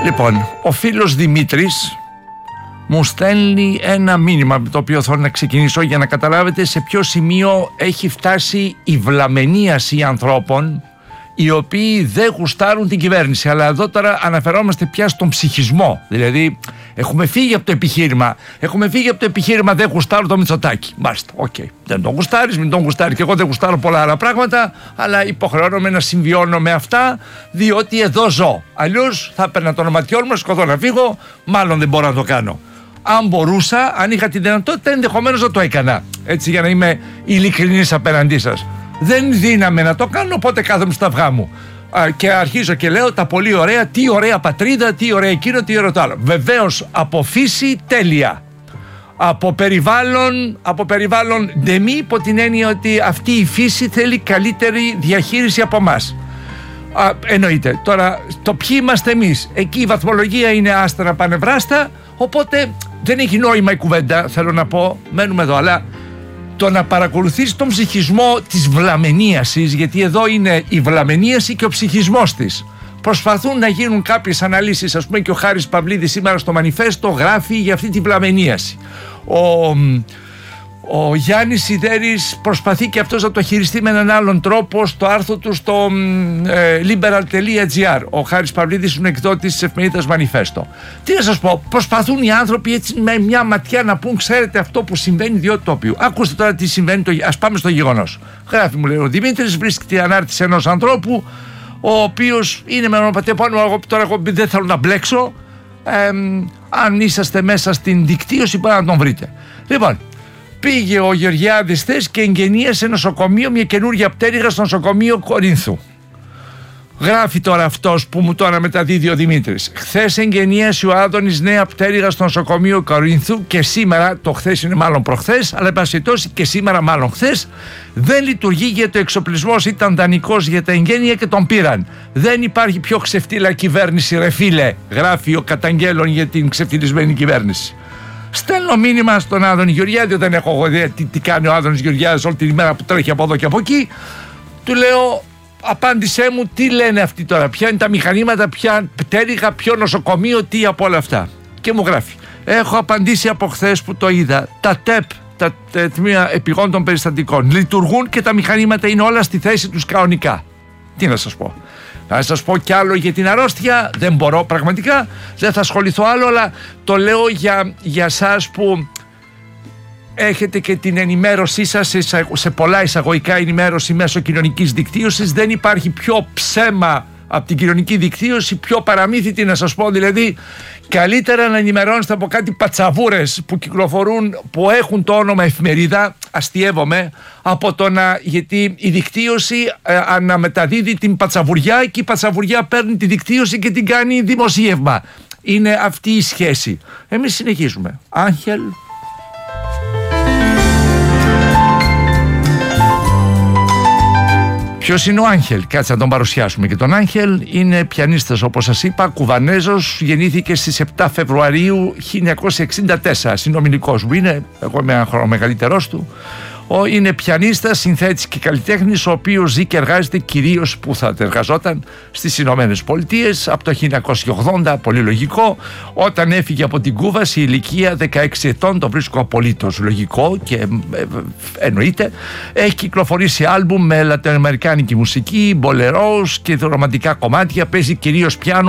Λοιπόν, ο φίλος Δημήτρης μου στέλνει ένα μήνυμα με το οποίο θέλω να ξεκινήσω για να καταλάβετε σε ποιο σημείο έχει φτάσει η βλαμενίαση ανθρώπων οι οποίοι δεν γουστάρουν την κυβέρνηση. Αλλά εδώ τώρα αναφερόμαστε πια στον ψυχισμό. Δηλαδή έχουμε φύγει από το επιχείρημα. Δεν γουστάρω το Μητσοτάκη. Μάλιστα, οκ. Δεν τον γουστάρεις, μην τον γουστάρει. Και εγώ δεν γουστάρω πολλά άλλα πράγματα, αλλά υποχρεώνομαι να συμβιώνω με αυτά, διότι εδώ ζω. Αλλιώς θα έπαιρνα το ονοματιόν μου, σκοτώ να φύγω, μάλλον δεν μπορώ να το κάνω. Αν μπορούσα, αν είχα την δυνατότητα, ενδεχομένως να το έκανα. Έτσι, για να είμαι ειλικρινής απέναντί σας. Δεν δύναμαι να το κάνω, οπότε κάθομαι στα αυγά μου. Και αρχίζω και λέω τα πολύ ωραία, τι ωραία πατρίδα, τι ωραία εκείνο, τι ωραίο το άλλο. Βεβαίως από φύση τέλεια. Από περιβάλλον ντεμή, υπό την έννοια ότι αυτή η φύση θέλει καλύτερη διαχείριση από εμάς. Εννοείται. Τώρα, το ποιοι είμαστε εμείς. Εκεί η βαθμολογία είναι άστερα πανευράστα, οπότε δεν έχει νόημα η κουβέντα, θέλω να πω. Μένουμε εδώ, αλλά το να παρακολουθείς τον ψυχισμό της βλαμενίασης, γιατί εδώ είναι η βλαμενίαση και ο ψυχισμός της. Προσπαθούν να γίνουν κάποιες αναλύσεις, ας πούμε, και ο Χάρης Παυλίδης σήμερα στο Μανιφέστο γράφει για αυτή τη βλαμενίαση. Ο Γιάννης Σιδέρης προσπαθεί και αυτός να το χειριστεί με έναν άλλον τρόπο στο άρθρο του στο liberal.gr. Ο Χάρης Παυλίδης είναι εκδότης της εφημερίδας Μανιφέστο. Τι να σας πω, προσπαθούν οι άνθρωποι έτσι με μια ματιά να πούν, ξέρετε αυτό που συμβαίνει διότι το οποίο. Ακούστε τώρα τι συμβαίνει, ας πάμε στο γεγονός. Γράφει, μου λέει ο Δημήτρης, βρίσκεται η ανάρτηση ενός ανθρώπου, ο οποίος είναι με ονοπατία πάνω, τώρα εγώ δεν θέλω να μπλέξω. Αν είσαστε μέσα στην δικτύωση μπορείτε να τον βρείτε. Λοιπόν, πήγε ο Γεωργιάδης χθες και εγγενίασε νοσοκομείο, μια καινούργια πτέρυγα στο νοσοκομείο Κορίνθου. Γράφει τώρα αυτός που μου τώρα μεταδίδει ο Δημήτρης. Χθες εγγενίασε ο Άδωνης νέα πτέρυγα στο νοσοκομείο Κορίνθου και σήμερα, το χθες είναι μάλλον προχθές, αλλά εν πάση περιπτώσει και σήμερα μάλλον χθες, δεν λειτουργεί γιατί ο εξοπλισμός ήταν δανεικός για τα εγγένεια και τον πήραν. Δεν υπάρχει πιο ξεφτύλα κυβέρνηση, ρε φίλε, γράφει ο καταγγέλων για την ξεφτυλισμένη κυβέρνηση. Στέλνω μήνυμα στον Άδωνη Γεωργιάδη, δεν έχω εγώ ιδέα τι κάνει ο Άδωνης Γεωργιάδης όλη την ημέρα που τρέχει από εδώ και από εκεί. Του λέω, απάντησέ μου τι λένε αυτοί τώρα, ποια είναι τα μηχανήματα, ποια πτέρυγα, ποιο νοσοκομείο, τι από όλα αυτά. Και μου γράφει, έχω απαντήσει από χθες που το είδα, τα ΤΕΠ, τα τμήματα επιγόντων των περιστατικών, λειτουργούν και τα μηχανήματα είναι όλα στη θέση τους κανονικά. Τι να σας πω. Να σας πω κι άλλο για την αρρώστια, δεν μπορώ πραγματικά, δεν θα ασχοληθώ άλλο, αλλά το λέω για σας που έχετε και την ενημέρωσή σας σε πολλά εισαγωγικά ενημέρωση μέσω κοινωνικής δικτύωσης. Δεν υπάρχει πιο ψέμα από την κοινωνική δικτύωση, πιο παραμύθι, τι να σας πω, δηλαδή καλύτερα να ενημερώνεστε από κάτι πατσαβούρες που κυκλοφορούν, που έχουν το όνομα εφημερίδα, αστειεύομαι, από το να, γιατί η δικτύωση αναμεταδίδει την πατσαβουριά και η πατσαβουριά παίρνει τη δικτύωση και την κάνει δημοσίευμα. Είναι αυτή η σχέση. Εμείς συνεχίζουμε. Άγχελ. Ποιος είναι ο Άγχελ? Κάτσε να τον παρουσιάσουμε. Και τον Άγχελ είναι πιανίστας, όπως σας είπα, Κουβανέζος, γεννήθηκε στις 7 Φεβρουαρίου 1964. Συνομιλικός μου είναι, εγώ είμαι ένα χρόνο μεγαλύτερός του. Είναι πιανίστας, συνθέτης και καλλιτέχνης, ο οποίος ζει και εργάζεται κυρίως, που θα εργαζόταν, στις Ηνωμένες Πολιτείες από το 1980, πολύ λογικό. Όταν έφυγε από την Κούβα σε ηλικία 16 ετών, το βρίσκω απολύτως λογικό και εννοείται. Έχει κυκλοφορήσει άλμπουμ με λατινοαμερικάνικη μουσική, μπολερός και ρομαντικά κομμάτια, παίζει κυρίως πιάνο